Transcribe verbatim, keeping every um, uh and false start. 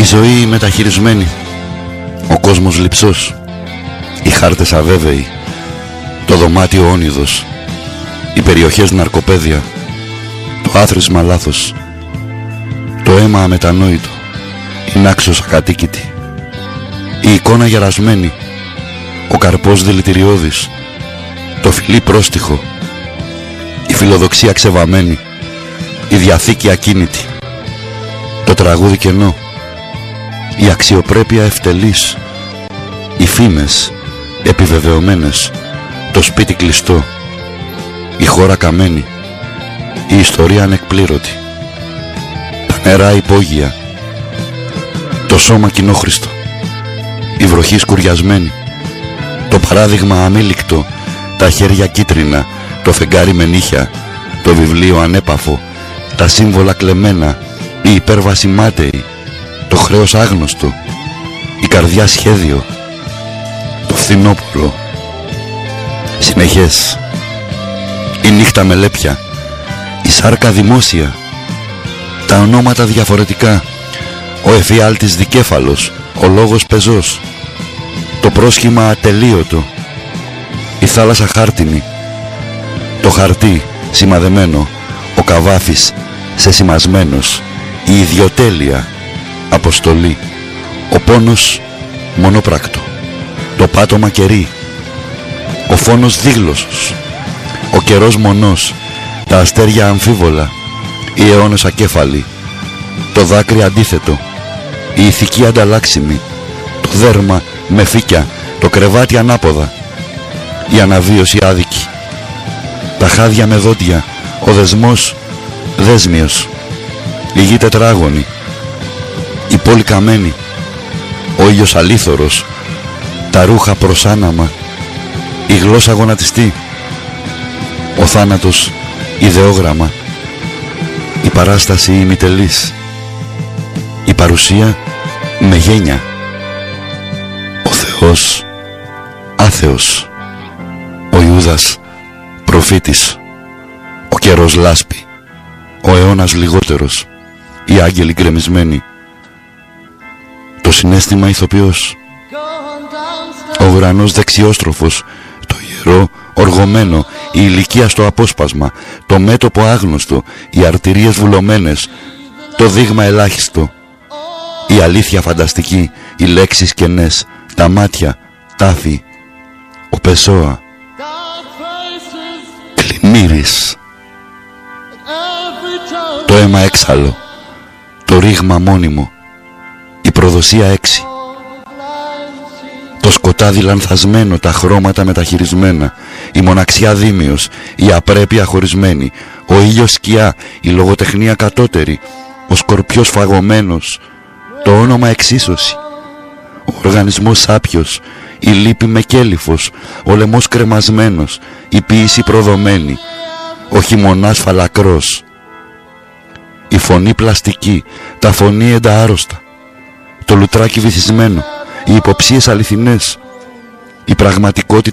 ζωή μεταχειρισμένη, ο κόσμος λειψός, οι χάρτες αβέβαιοι, το δωμάτιο όνειδος, οι περιοχές ναρκοπαίδια, το άθροισμα λάθος, το αίμα αμετανόητο, η νάξος ακατοίκητη, η εικόνα γερασμένη, ο καρπός δηλητηριώδης, το φιλί πρόστιχο, η φιλοδοξία ξεβαμένη, η διαθήκη ακίνητη, το τραγούδι κενό, η αξιοπρέπεια ευτελής, οι φήμες επιβεβαιωμένες, το σπίτι κλειστό, η χώρα καμένη, η ιστορία ανεκπλήρωτη, τα νερά υπόγεια, το σώμα κοινόχρηστο, η βροχή σκουριασμένη, το παράδειγμα αμήλικτο, τα χέρια κίτρινα, το φεγγάρι με νύχια, το βιβλίο ανέπαφο, τα σύμβολα κλεμμένα, η υπέρβαση μάταιη, το χρέος άγνωστο, η καρδιά σχέδιο, το φθινόπωρο, συνεχές, η νύχτα με λέπια, η σάρκα δημόσια, τα ονόματα διαφορετικά, ο εφιάλτης δικέφαλος, ο λόγος πεζός, το πρόσχημα ατελείωτο, η θάλασσα χάρτινη, το χαρτί σημαδεμένο, ο καβάφης σεσημασμένος, η ιδιοτέλεια αποστολή, ο πόνος μονόπρακτο, το πάτωμα κερί, ο φόνος δίγλωσος, ο καιρός μονός, τα αστέρια αμφίβολα, οι αιώνες ακέφαλοι, το δάκρυ αντίθετο, η ηθική ανταλλάξιμη, το δέρμα με φύκια, το κρεβάτι ανάποδα, η αναβίωση άδικη, τα χάδια με δόντια, ο δεσμός δέσμιος, η γη τετράγωνη, η πόλη καμένη, ο ήλιος αλήθωρος, τα ρούχα προσάναμα, η γλώσσα γονατιστή, ο θάνατος ιδεόγραμμα, η παράσταση ημιτελής, η παρουσία με γένια, ο Θεός άθεος, ο Ιούδας προφήτης, ο καιρός λάσπη, ο αιώνας λιγότερος, οι άγγελοι γκρεμισμένοι, το συναίσθημα ηθοποιός, ο ουρανός δεξιόστροφος, το ιερό οργωμένο, η ηλικία στο απόσπασμα, το μέτωπο άγνωστο, οι αρτηρίες βουλωμένες, το δείγμα ελάχιστο, η αλήθεια φανταστική, οι λέξεις κενές, τα μάτια, τάφη, ο Πεσόα, Κλιμύρης, το αίμα έξαλλο, το ρήγμα μόνιμο, η προδοσία έξι, το σκοτάδι λανθασμένο, τα χρώματα μεταχειρισμένα, η μοναξιά δίμιος, η απρέπεια χωρισμένη, ο ήλιος σκιά, η λογοτεχνία κατώτερη, ο σκορπιός φαγωμένος, το όνομα εξίσωση, ο οργανισμός σάπιος, η λύπη με κέλυφος, ο λαιμός κρεμασμένος, η ποίηση προδομένη, ο χειμωνάς φαλακρός, η φωνή πλαστική, τα φωνήεντα άρρωστα, το λουτράκι βυθισμένο, οι υποψίες αληθινές, η πραγματικότητα